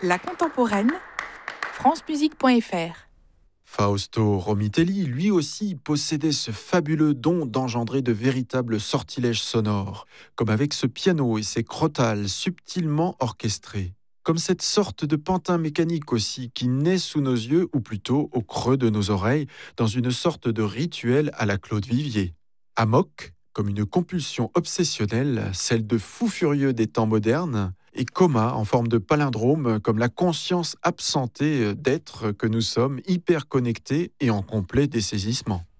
La contemporaine, francemusique.fr. Fausto Romitelli, lui aussi, possédait ce fabuleux don d'engendrer de véritables sortilèges sonores, comme avec ce piano et ses crotales subtilement orchestrés. Comme cette sorte de pantin mécanique aussi qui naît sous nos yeux, ou plutôt au creux de nos oreilles, dans une sorte de rituel à la Claude Vivier. Amok, comme une compulsion obsessionnelle, celle de fou furieux des temps modernes, et coma en forme de palindrome, comme la conscience absentée d'être que nous sommes hyper connectés et en complet dessaisissement.